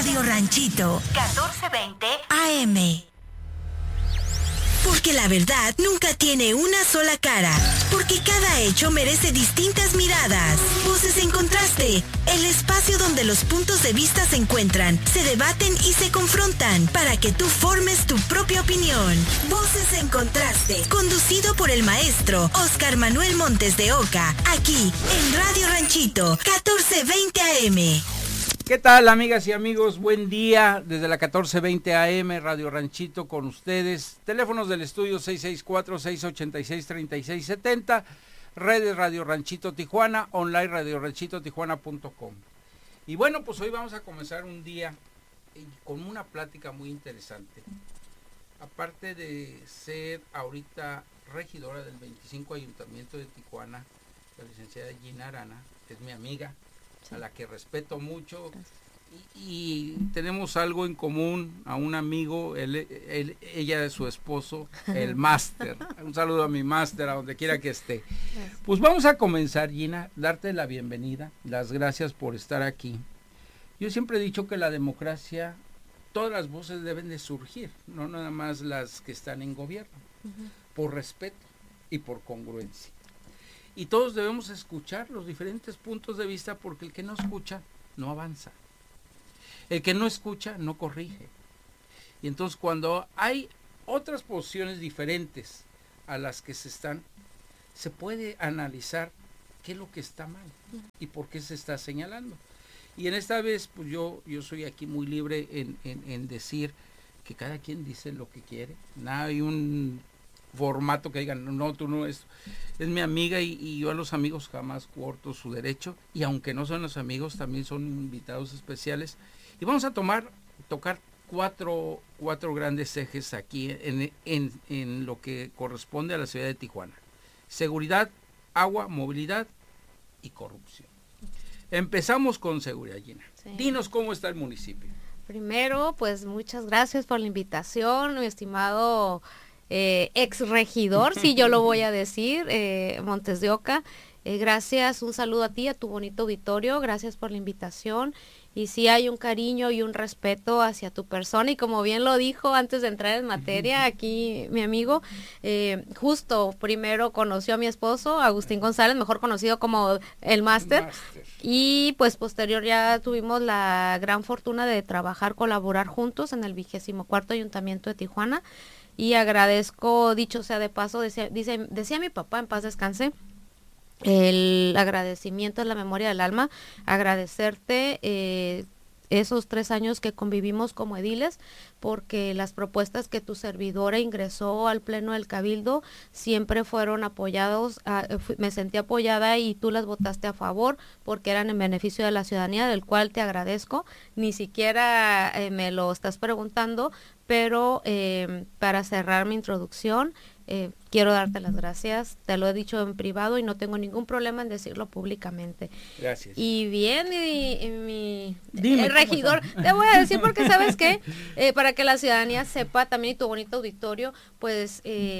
Radio Ranchito, 1420 AM. Porque la verdad nunca tiene una sola cara. Porque cada hecho merece distintas miradas. Voces en Contraste, el espacio donde los puntos de vista se encuentran, se debaten y se confrontan para que tú formes tu propia opinión. Voces en Contraste, conducido por el maestro Oscar Manuel Montes de Oca, aquí en Radio Ranchito, 1420 AM. ¿Qué tal, amigas y amigos? Buen día desde la 1420 AM, Radio Ranchito con ustedes. Teléfonos del estudio 664-686-3670, redes Radio Ranchito Tijuana, online radioranchitotijuana.com. Y bueno, pues hoy vamos a comenzar un día con una plática muy interesante. Aparte de ser ahorita regidora del 25 Ayuntamiento de Tijuana, la licenciada Gina Arana, que es mi amiga, a la que respeto mucho, y tenemos algo en común, a un amigo, ella es su esposo, el máster. Un saludo a mi máster, a donde quiera que esté. Pues vamos a comenzar, Gina, darte la bienvenida, las gracias por estar aquí. Yo siempre he dicho que la democracia, todas las voces deben de surgir, no nada más las que están en gobierno, por respeto y por congruencia. Y todos debemos escuchar los diferentes puntos de vista, porque el que no escucha no avanza. El que no escucha no corrige. Y entonces cuando hay otras posiciones diferentes a las que se puede analizar qué es lo que está mal y por qué se está señalando. Y en esta vez, pues yo soy aquí muy libre en decir que cada quien dice lo que quiere. No hay un formato que digan, no, tú no, es mi amiga, y yo a los amigos jamás corto su derecho, y aunque no son los amigos, también son invitados especiales. Y vamos a tocar cuatro grandes ejes aquí en lo que corresponde a la ciudad de Tijuana: seguridad, agua, movilidad y corrupción. Empezamos con seguridad, Gina. Sí. Dinos cómo está el municipio. Primero, pues muchas gracias por la invitación, mi estimado ex regidor, si yo lo voy a decir, Montes de Oca. Gracias, un saludo a ti, a tu bonito auditorio, gracias por la invitación. Y sí hay un cariño y un respeto hacia tu persona, y como bien lo dijo antes de entrar en materia aquí mi amigo, justo primero conoció a mi esposo, Agustín González, mejor conocido como el máster, y pues posterior ya tuvimos la gran fortuna de trabajar, colaborar juntos en el 24 Ayuntamiento de Tijuana. Y agradezco, dicho sea de paso, decía mi papá, en paz descanse, el agradecimiento es la memoria del alma, agradecerte esos 3 años que convivimos como ediles, porque las propuestas que tu servidora ingresó al pleno del Cabildo siempre fueron apoyados, me sentí apoyada y tú las votaste a favor porque eran en beneficio de la ciudadanía, del cual te agradezco. Ni siquiera me lo estás preguntando, pero para cerrar mi introducción, quiero darte las gracias, te lo he dicho en privado y no tengo ningún problema en decirlo públicamente. Gracias. Y bien, el regidor, te voy a decir porque sabes que para que la ciudadanía sepa también, y tu bonito auditorio, pues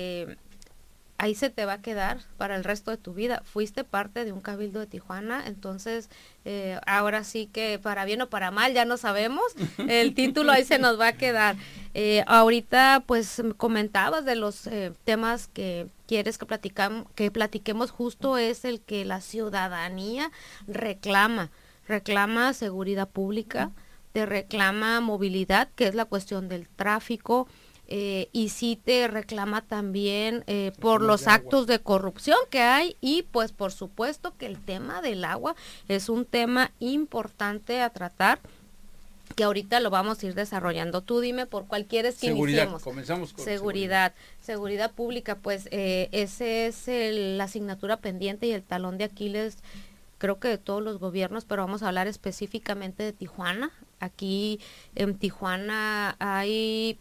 ahí se te va a quedar para el resto de tu vida. Fuiste parte de un cabildo de Tijuana, entonces ahora sí que para bien o para mal, ya no sabemos, el título ahí se nos va a quedar. Ahorita pues comentabas de los temas que quieres que platiquemos, justo es el que la ciudadanía reclama seguridad pública, te reclama movilidad, que es la cuestión del tráfico, y sí te reclama también por los actos de corrupción que hay, y pues por supuesto que el tema del agua es un tema importante a tratar, que ahorita lo vamos a ir desarrollando. Tú dime por cuál quieres que iniciemos. Comenzamos con seguridad pública, pues ese es la asignatura pendiente y el talón de Aquiles, creo que de todos los gobiernos, pero vamos a hablar específicamente de Tijuana. Aquí en Tijuana hay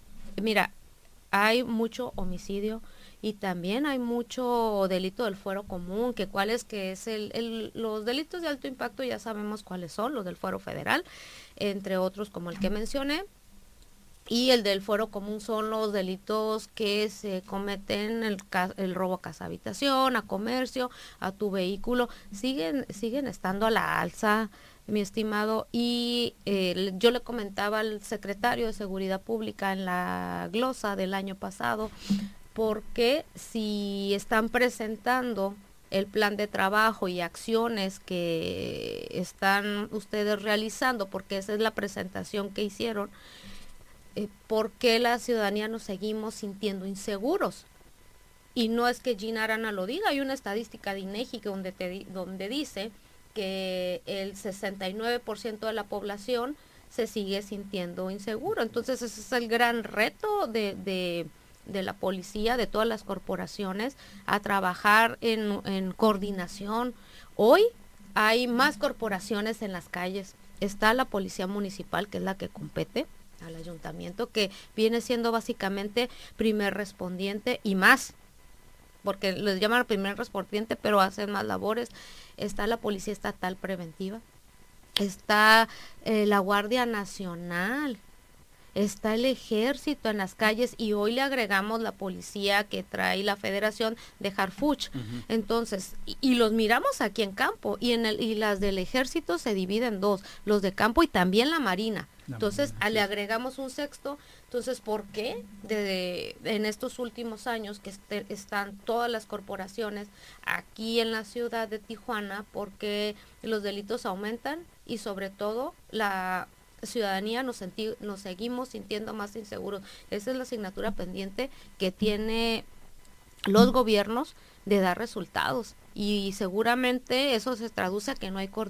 mucho homicidio y también hay mucho delito del fuero común, que es los delitos de alto impacto, ya sabemos cuáles son, los del fuero federal, entre otros como el que mencioné. y el del fuero común son los delitos que se cometen, el robo a casa habitación, a comercio, a tu vehículo, siguen estando a la alza, mi estimado, y yo le comentaba al secretario de Seguridad Pública en la glosa del año pasado, porque si están presentando el plan de trabajo y acciones que están ustedes realizando, porque esa es la presentación que hicieron, ¿por qué la ciudadanía nos seguimos sintiendo inseguros? Y no es que Gina Arana lo diga, hay una estadística de INEGI donde dice que el 69% de la población se sigue sintiendo inseguro. Entonces ese es el gran reto de la policía, de todas las corporaciones, a trabajar en coordinación. Hoy hay más corporaciones en las calles. Está la policía municipal, que es la que compete al ayuntamiento, que viene siendo básicamente primer respondiente y más, porque les llaman primer respondiente, pero hacen más labores. Está la policía estatal preventiva, está la Guardia Nacional, está el ejército en las calles, y hoy le agregamos la policía que trae la Federación de Harfuch. Entonces, y los miramos aquí en campo, y las del ejército se dividen en dos, los de campo y también la Marina. Entonces, le agregamos un sexto. Entonces, ¿por qué en estos últimos años que están todas las corporaciones aquí en la ciudad de Tijuana, porque los delitos aumentan y sobre todo la ciudadanía nos seguimos sintiendo más inseguros? Esa es la asignatura pendiente que tiene los gobiernos de dar resultados, y seguramente eso se traduce a que no hay coordinación